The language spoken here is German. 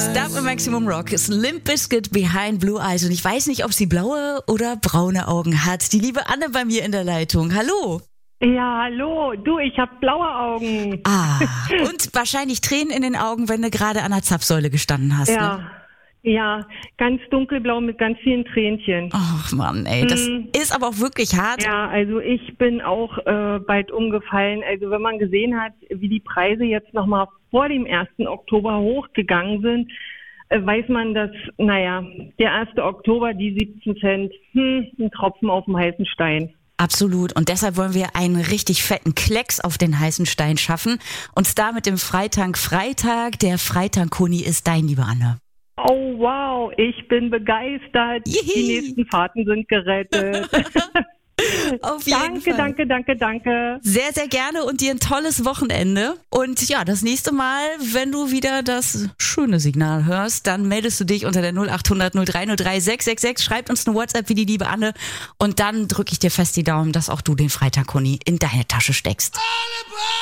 Stop at Maximum Rock ist Limp Bizkit Behind Blue Eyes. Und ich weiß nicht, ob sie blaue oder braune Augen hat. Die liebe Anne bei mir in der Leitung. Hallo. Ja, hallo. Du, ich habe blaue Augen. Und wahrscheinlich Tränen in den Augen, wenn du gerade an der Zapfsäule gestanden hast. Ja, ne? Ja, ganz dunkelblau mit ganz vielen Tränchen. Ach Mann, ey, das ist aber auch wirklich hart. Ja, also ich bin auch bald umgefallen. Also wenn man gesehen hat, wie die Preise jetzt nochmal vor dem 1. Oktober hochgegangen sind, weiß man, dass, der 1. Oktober, die 17 Cent, ein Tropfen auf dem heißen Stein. Absolut. Und deshalb wollen wir einen richtig fetten Klecks auf den heißen Stein schaffen. Und zwar mit dem Freitag. Der Freitag-Kuni ist dein, liebe Anne. Oh wow, ich bin begeistert. Yihi. Die nächsten Fahrten sind gerettet. Auf jeden Fall. Danke. Sehr, sehr gerne und dir ein tolles Wochenende. Und ja, das nächste Mal, wenn du wieder das schöne Signal hörst, dann meldest du dich unter der 0800 0303 666. Schreib uns eine WhatsApp wie die liebe Anne und dann drücke ich dir fest die Daumen, dass auch du den Freitag-Kuni in deine Tasche steckst.